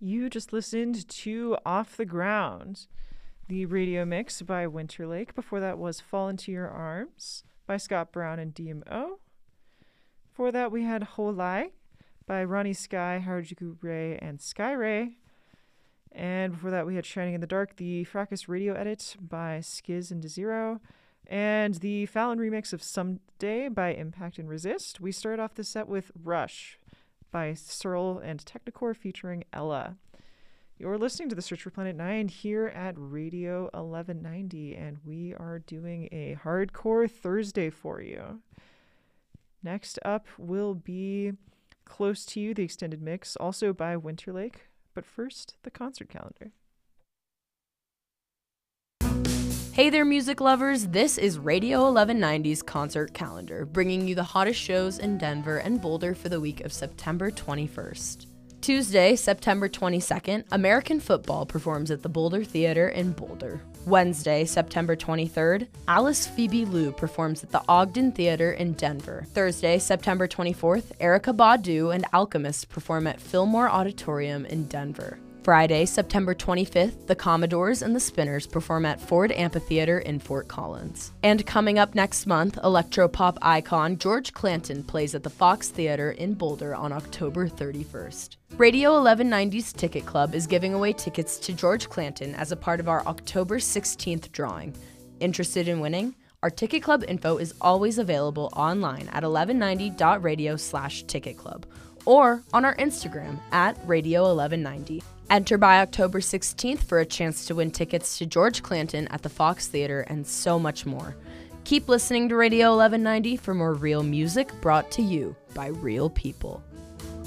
You just listened to Off the Ground, the radio mix by Winterlake. Before that was Fall Into Your Arms by Scott Brown and DMO. Before that we had Holai by Ronnie Sky, Harajuku Ray, and Sky Ray. And before that we had Shining in the Dark, the Fracas radio edit by Skiz and DeZero. And the Fallon remix of Someday by Impact and Resist. We started off the set with Rush by Searle and Technicore featuring Ella. You're listening to The Search for Planet 9 here at Radio 1190, and we are doing a Hardcore Thursday for you. Next up will be Close to You, the extended mix, also by Winterlake. But first, the concert calendar. Hey there, music lovers. This is Radio 1190's concert calendar, bringing you the hottest shows in Denver and Boulder for the week of September 21st. Tuesday, September 22nd, American Football performs at the Boulder Theater in Boulder. Wednesday, September 23rd, Alice Phoebe Lou performs at the Ogden Theater in Denver. Thursday, September 24th, Erykah Badu and Alchemist perform at Fillmore Auditorium in Denver. Friday, September 25th, the Commodores and the Spinners perform at Ford Amphitheater in Fort Collins. And coming up next month, electropop icon George Clanton plays at the Fox Theater in Boulder on October 31st. Radio 1190's Ticket Club is giving away tickets to George Clanton as a part of our October 16th drawing. Interested in winning? Our Ticket Club info is always available online at 1190.radio/ticketclub or on our Instagram at Radio 1190. Enter by October 16th for a chance to win tickets to George Clanton at the Fox Theater and so much more. Keep listening to Radio 1190 for more real music brought to you by real people.